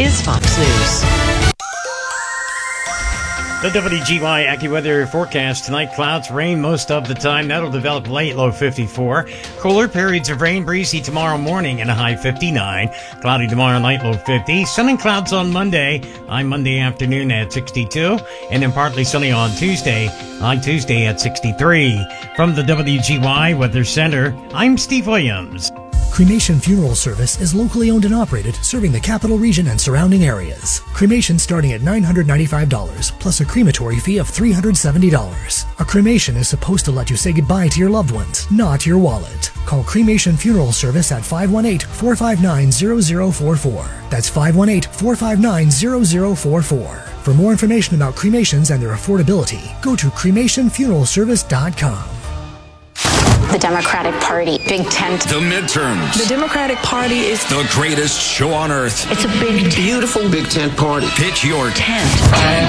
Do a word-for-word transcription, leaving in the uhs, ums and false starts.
is Fox News. The W G Y AccuWeather forecast tonight: clouds, rain most of the time. That'll develop late, low fifty-four. Cooler periods of rain, breezy tomorrow morning and a high fifty-nine. Cloudy tomorrow night, low fifty. Sun and clouds on Monday, high Monday afternoon at sixty-two. And then partly sunny on Tuesday, high Tuesday at sixty-three. From the W G Y Weather Center, I'm Steve Williams. Cremation Funeral Service is locally owned and operated, serving the capital region and surrounding areas. Cremation starting at nine hundred ninety-five dollars, plus a crematory fee of three hundred seventy dollars. A cremation is supposed to let you say goodbye to your loved ones, not your wallet. Call Cremation Funeral Service at five one eight, four five nine, zero zero four four. That's five one eight, four five nine, zero zero four four. For more information about cremations and their affordability, go to cremation funeral service dot com. The Democratic Party, big tent. The midterms. The Democratic Party is the greatest show on earth. It's a big, beautiful, big tent party. Pitch your tent.